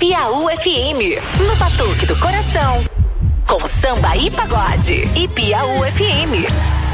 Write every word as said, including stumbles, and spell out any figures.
Piauí F M, no Batuque do Coração, com samba e pagode. E Piauí F M.